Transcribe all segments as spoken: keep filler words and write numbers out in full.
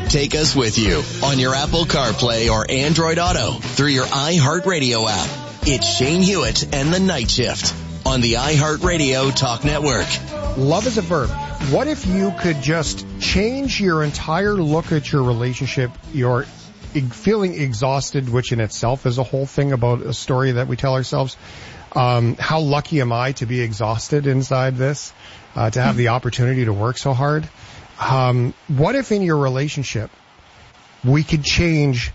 Take us with you on your Apple CarPlay or Android Auto through your iHeartRadio app. It's Shane Hewitt and the Night Shift on the iHeartRadio Talk Network. Love is a verb. What if you could just change your entire look at your relationship, your feeling exhausted, which in itself is a whole thing about a story that we tell ourselves. Um, how lucky am I to be exhausted inside this, uh, to have the opportunity to work so hard? Um, what if in your relationship we could change,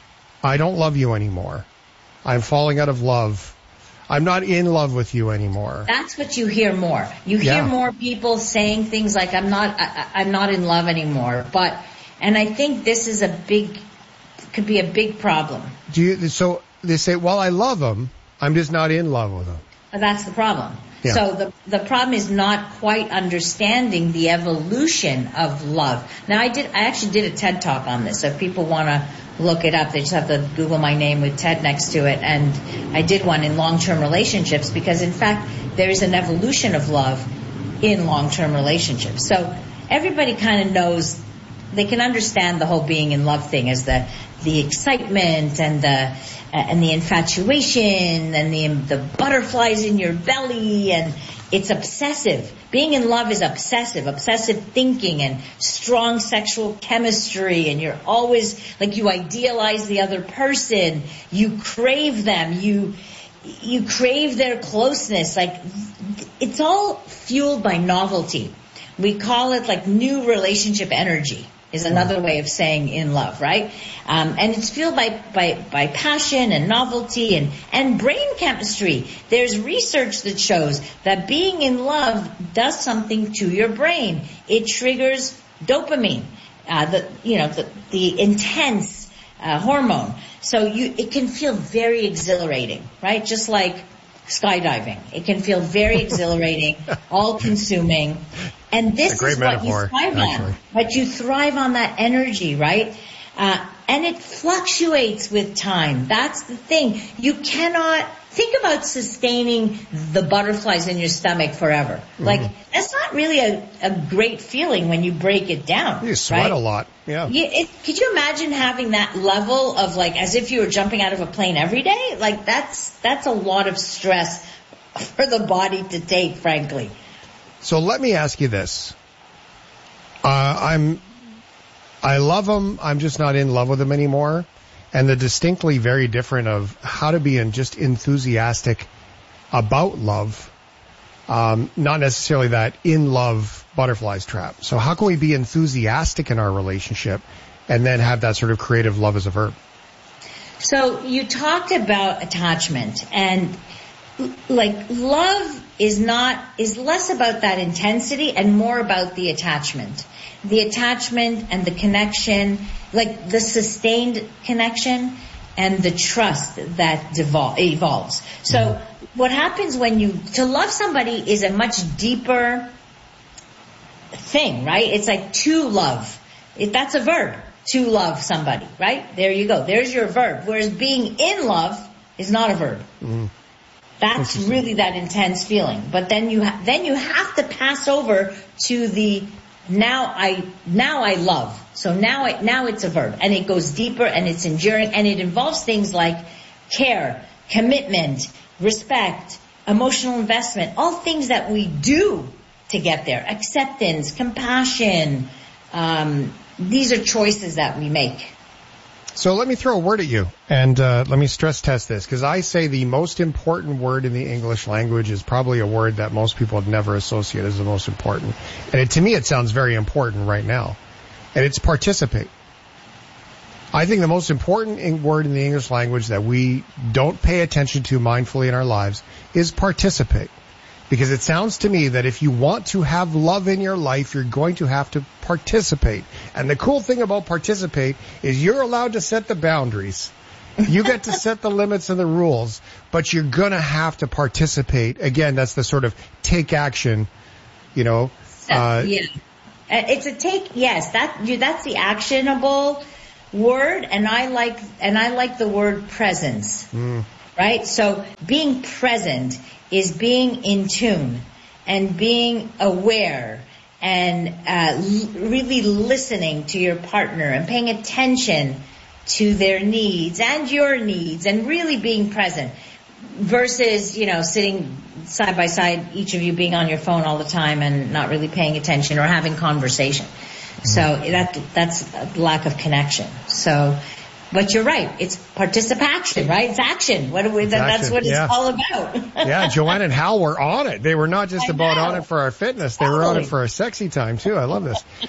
I don't love you anymore. I'm falling out of love. I'm not in love with you anymore. That's what you hear more. You hear Yeah. more people saying things like, I'm not, I, I'm not in love anymore. But, and I think this is a big, could be a big problem. Do you, so they say, well, I love him. I'm just not in love with him. That's the problem. Yeah. So the the problem is not quite understanding the evolution of love. Now, I did I actually did a TED Talk on this. So if people want to look it up, they just have to Google my name with TED next to it. And I did one in long-term relationships because, in fact, there is an evolution of love in long-term relationships. So everybody kind of knows, they can understand the whole being in love thing as the the excitement and the and the infatuation and the the butterflies in your belly, and it's obsessive. Being in love is obsessive, obsessive thinking and strong sexual chemistry, and you're always like, you idealize the other person, you crave them, you you crave their closeness. Like, it's all fueled by novelty. We call it like new relationship energy. Is another way of saying in love, right? Um, and it's fueled by, by, by passion and novelty and, and brain chemistry. There's research that shows that being in love does something to your brain. It triggers dopamine, uh, the, you know, the, the intense uh, hormone. So you, it can feel very exhilarating, right? Just like skydiving. It can feel very exhilarating, all-consuming. And this is what you thrive on. But you thrive on that energy, right? Uh, and it fluctuates with time. That's the thing. You cannot think about sustaining the butterflies in your stomach forever. Mm-hmm. Like, that's not really a, a great feeling when you break it down. You sweat right? a lot. Yeah. You, it, could you imagine having that level of, like, as if you were jumping out of a plane every day? Like, that's that's a lot of stress for the body to take, frankly. So let me ask you this. Uh, I'm, I love him. I'm just not in love with him anymore. And the distinctly very different of how to be in just enthusiastic about love. Um, not necessarily that in love butterflies trap. So how can we be enthusiastic in our relationship and then have that sort of creative love as a verb? So you talked about attachment, and like, love is not, is less about that intensity and more about the attachment. The attachment and the connection, like the sustained connection and the trust that devol- evolves. So what happens when you, to love somebody is a much deeper thing, right? It's like to love. It, that's a verb, to love somebody, right? There you go. There's your verb. Whereas being in love is not a verb. Mm. That's really that intense feeling. But then you ha- then you have to pass over to the now I now I love. So now it now it's a verb, and it goes deeper and it's enduring, and it involves things like care, commitment, respect, emotional investment, all things that we do to get there. Acceptance, compassion. Um, these are choices that we make. So let me throw a word at you, and uh, let me stress test this, because I say the most important word in the English language is probably a word that most people would never associate as the most important. And it, to me, it sounds very important right now, and it's participate. I think the most important word in the English language that we don't pay attention to mindfully in our lives is participate. Because it sounds to me that if you want to have love in your life, you're going to have to participate. And the cool thing about participate is you're allowed to set the boundaries. You get to set the limits and the rules, but you're going to have to participate. Again, that's the sort of take action, you know. Uh, yeah. It's a take, yes, that that's the actionable word, and I like and I like the word presence. Mm. Right? So being present is being in tune and being aware and uh, l- really listening to your partner and paying attention to their needs and your needs and really being present versus, you know, sitting side by side, each of you being on your phone all the time and not really paying attention or having conversation. So that that's a lack of connection. So, but you're right. It's participation, right? It's action. What do we, that, that's what yeah. it's all about. Yeah, Joanne and Hal were on it. They were not just I about know. on it for our fitness. They Totally. were on it for our sexy time, too. I love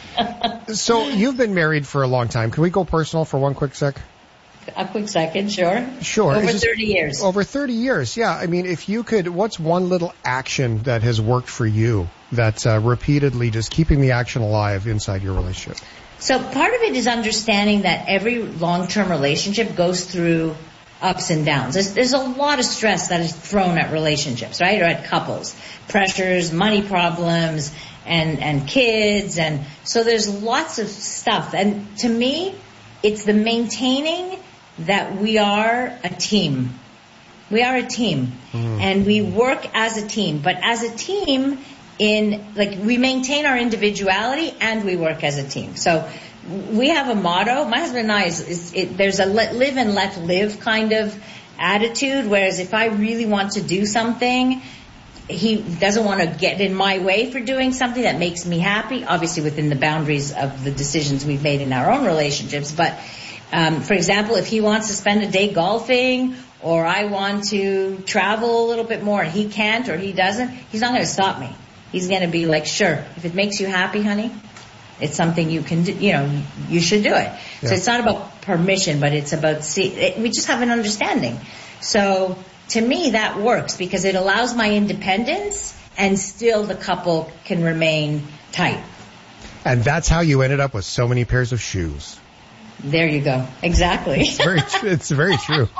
this. So you've been married for a long time. Can we go personal for one quick sec? A quick second, sure. Sure. Over Just, thirty years. Over thirty years, yeah. I mean, if you could, what's one little action that has worked for you that's uh, repeatedly just keeping the action alive inside your relationship? So part of it is understanding that every long-term relationship goes through ups and downs. There's, there's a lot of stress that is thrown at relationships, right, or at couples. Pressures, money problems, and, and kids. And so there's lots of stuff. And to me, it's the maintaining that we are a team. We are a team. Mm. And we work as a team. But as a team, in like we maintain our individuality and we work as a team. So we have a motto. My husband and I, is, is it, there's a let, live and let live kind of attitude, whereas if I really want to do something, he doesn't want to get in my way for doing something that makes me happy, obviously within the boundaries of the decisions we've made in our own relationships. But um, for example, if he wants to spend a day golfing or I want to travel a little bit more and he can't or he doesn't, he's not going to stop me. He's going to be like, sure, if it makes you happy, honey, it's something you can do, you know, you should do it. Yeah. So it's not about permission, but it's about, see, it, we just have an understanding. So to me, that works because it allows my independence and still the couple can remain tight. And that's how you ended up with so many pairs of shoes. There you go. Exactly. It's very, it's very true.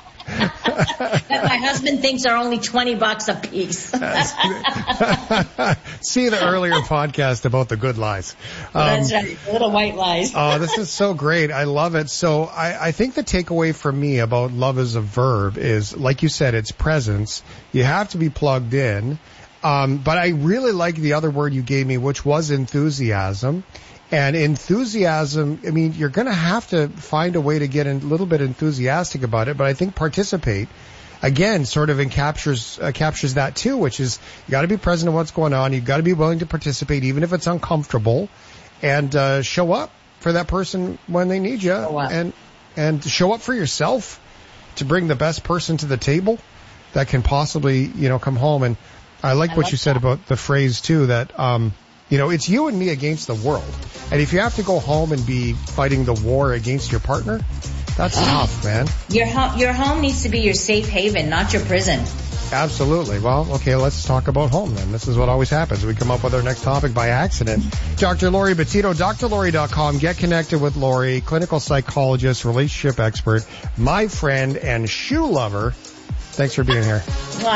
That my husband thinks are only twenty bucks a piece. See the earlier podcast about the good lies. Um, That's right, the little white lies. Oh, this is so great. I love it. So I, I think the takeaway for me about love as a verb is, like you said, it's presence. You have to be plugged in. Um, but I really like the other word you gave me, which was enthusiasm. And enthusiasm, I mean, you're going to have to find a way to get a little bit enthusiastic about it, but I think participate, again, sort of encaptures, uh, captures that too, which is you got to be present in what's going on. You've got to be willing to participate, even if it's uncomfortable, and uh, show up for that person when they need you, and and show up for yourself to bring the best person to the table that can possibly, you know, come home. And I like I what like you said that. about the phrase too, that, um, you know, it's you and me against the world. And if you have to go home and be fighting the war against your partner, that's tough, man. Your home, your home needs to be your safe haven, not your prison. Absolutely. Well, okay, let's talk about home then. This is what always happens. We come up with our next topic by accident. Doctor Lori Bettino, D R Lori dot com. Get connected with Lori, clinical psychologist, relationship expert, my friend, and shoe lover. Thanks for being here.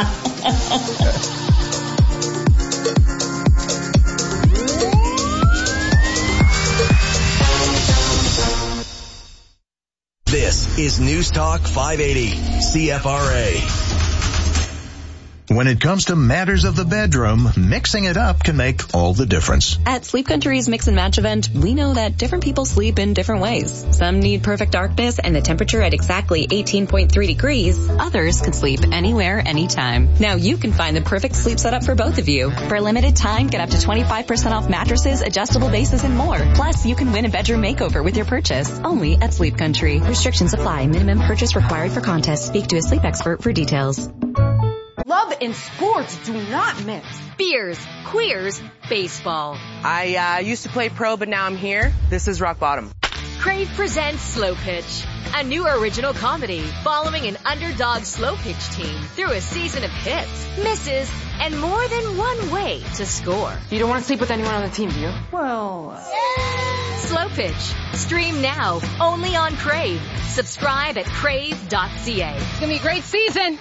This is News Talk five eighty, C F R A. When it comes to matters of the bedroom, mixing it up can make all the difference. At Sleep Country's Mix and Match event, we know that different people sleep in different ways. Some need perfect darkness and the temperature at exactly eighteen point three degrees. Others can sleep anywhere, anytime. Now you can find the perfect sleep setup for both of you. For a limited time, get up to twenty-five percent off mattresses, adjustable bases, and more. Plus, you can win a bedroom makeover with your purchase. Only at Sleep Country. Restrictions apply. Minimum purchase required for contest. Speak to a sleep expert for details. Love and sports do not mix. Beers, queers, baseball. I uh, used to play pro, but now I'm here. This is rock bottom. Crave presents Slow Pitch, a new original comedy following an underdog slow pitch team through a season of hits, misses, and more than one way to score. You don't want to sleep with anyone on the team, do you? Well... Slow Pitch. Stream now, only on Crave. Subscribe at crave dot c a. It's going to be a great season.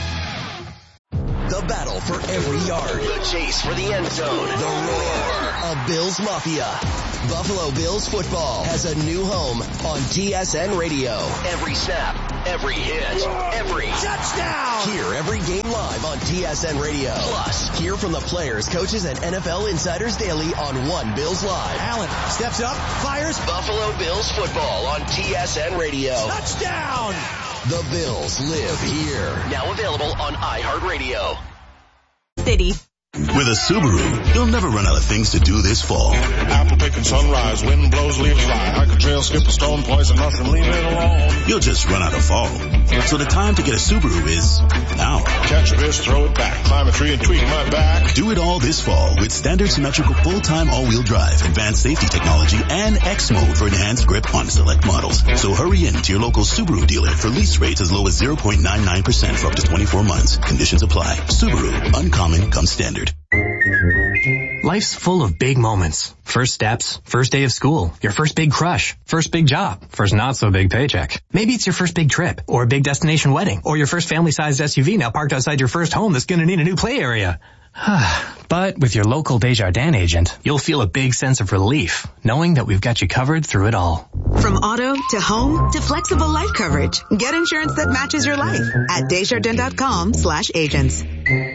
The battle for every yard. The chase for the end zone. The roar The Bills Mafia. Buffalo Bills football has a new home on T S N Radio. Every snap, every hit, every touchdown. Hear every game live on T S N Radio. Plus, hear from the players, coaches, and N F L insiders daily on One Bills Live. Allen steps up, fires. Buffalo Bills football on T S N Radio. Touchdown. The Bills live here. Now available on iHeartRadio. City. With a Subaru, you'll never run out of things to do this fall. Apple picking sunrise, wind blows, leaves fly. Hike a trail, skip a stone, poison mushroom, leave it alone. You'll just run out of fall. So the time to get a Subaru is now. Catch a fish, throw it back, climb a tree and tweak my back. Do it all this fall with standard symmetrical full-time all-wheel drive, advanced safety technology, and X mode for enhanced grip on select models. So hurry in to your local Subaru dealer for lease rates as low as zero point nine nine percent for up to twenty-four months. Conditions apply. Subaru, uncommon comes standard. Life's full of big moments. First steps, first day of school, your first big crush, first big job, first not so big paycheck. Maybe it's your first big trip, or a big destination wedding, or your first family-sized S U V now parked outside your first home that's gonna need a new play area. But with your local Desjardins agent, you'll feel a big sense of relief, knowing that we've got you covered through it all. From auto to home to flexible life coverage, get insurance that matches your life at Desjardins.com slash agents.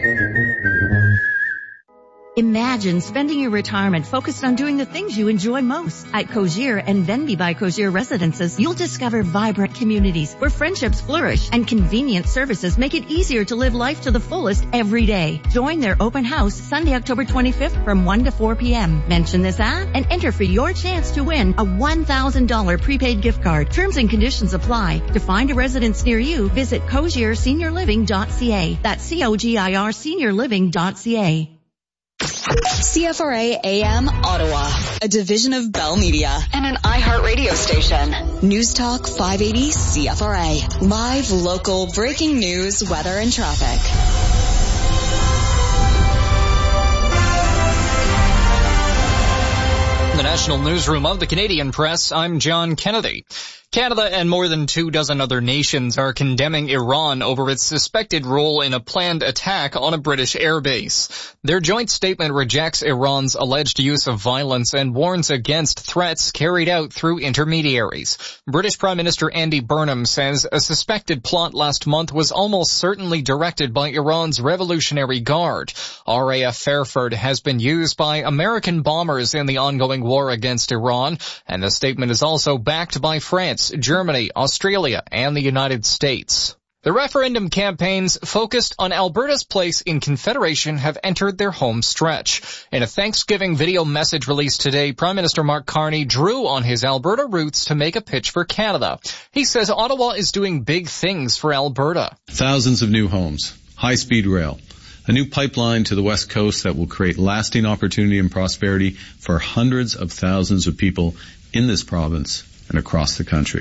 Imagine spending your retirement focused on doing the things you enjoy most. At Cogier and Venby by Cogier Residences, you'll discover vibrant communities where friendships flourish and convenient services make it easier to live life to the fullest every day. Join their open house Sunday, October twenty-fifth from one to four p.m. Mention this ad and enter for your chance to win a one thousand dollars prepaid gift card. Terms and conditions apply. To find a residence near you, visit cogier senior living dot c a. That's C O G I R senior living dot c a. C F R A A M Ottawa, a division of Bell Media and an iHeart radio station. News Talk five eighty C F R A. Live, local, breaking news, weather, and traffic. In the National Newsroom of the Canadian Press, I'm John Kennedy. Canada and more than two dozen other nations are condemning Iran over its suspected role in a planned attack on a British airbase. Their joint statement rejects Iran's alleged use of violence and warns against threats carried out through intermediaries. British Prime Minister Andy Burnham says a suspected plot last month was almost certainly directed by Iran's Revolutionary Guard. R A F Fairford has been used by American bombers in the ongoing war against Iran, and the statement is also backed by France, Germany, Australia, and the United States. The referendum campaigns focused on Alberta's place in Confederation have entered their home stretch. In a Thanksgiving video message released today, Prime Minister Mark Carney drew on his Alberta roots to make a pitch for Canada. He says Ottawa is doing big things for Alberta. Thousands of new homes, high-speed rail, a new pipeline to the West Coast that will create lasting opportunity and prosperity for hundreds of thousands of people in this province and across the country.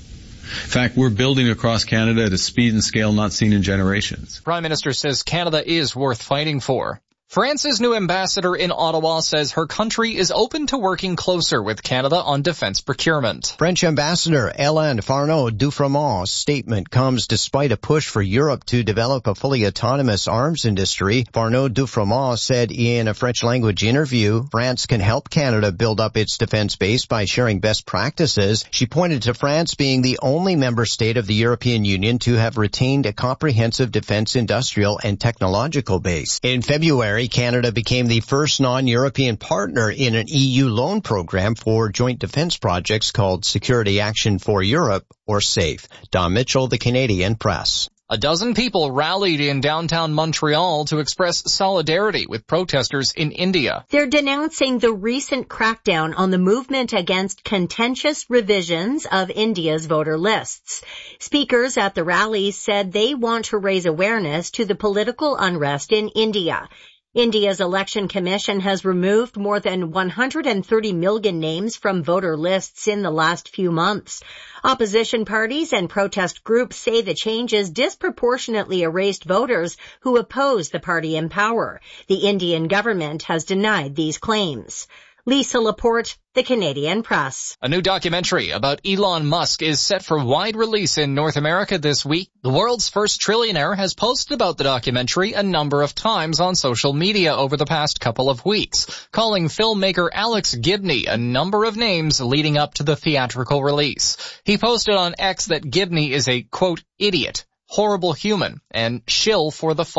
In fact, we're building across Canada at a speed and scale not seen in generations. Prime Minister says Canada is worth fighting for. France's new ambassador in Ottawa says her country is open to working closer with Canada on defense procurement. French Ambassador Hélène Farneau-Dufrémont's statement comes despite a push for Europe to develop a fully autonomous arms industry. Farneau-Dufrémont said in a French-language interview, France can help Canada build up its defense base by sharing best practices. She pointed to France being the only member state of the European Union to have retained a comprehensive defense industrial and technological base. In February, Canada became the first non-European partner in an E U loan program for joint defense projects called Security Action for Europe, or SAFE. Don Mitchell, The Canadian Press. A dozen people rallied in downtown Montreal to express solidarity with protesters in India. They're denouncing the recent crackdown on the movement against contentious revisions of India's voter lists. Speakers at the rally said they want to raise awareness to the political unrest in India. India's election commission has removed more than one hundred thirty million names from voter lists in the last few months. Opposition parties and protest groups say the changes disproportionately erased voters who oppose the party in power. The Indian government has denied these claims. Lisa Laporte, The Canadian Press. A new documentary about Elon Musk is set for wide release in North America this week. The world's first trillionaire has posted about the documentary a number of times on social media over the past couple of weeks, calling filmmaker Alex Gibney a number of names leading up to the theatrical release. He posted on X that Gibney is a, quote, idiot, horrible human, and shill for the fall.